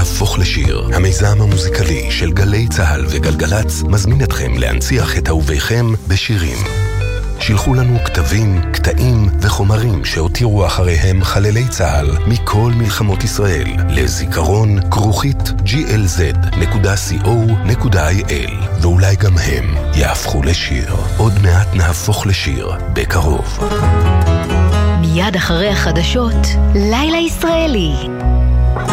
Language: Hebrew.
נהפוך לשיר. המיזם המוזיקלי של גלי צהל וגלגלץ מזמין אתכם להנציח את אהוביכם בשירים. שילחו לנו כתבים, קטעים וחומרים שהותירו אחריהם חללי צהל מכל מלחמות ישראל לזיכרון glz.co.il, ואולי גם הם יהפכו לשיר. עוד מעט נהפוך לשיר, בקרוב. מיד אחרי החדשות, לילה ישראלי.